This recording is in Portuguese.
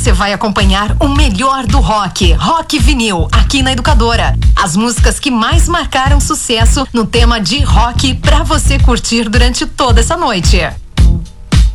Você vai acompanhar o melhor do rock, Rock Vinil, aqui na Educadora. As músicas que mais marcaram sucesso no tema de rock pra você curtir durante toda essa noite.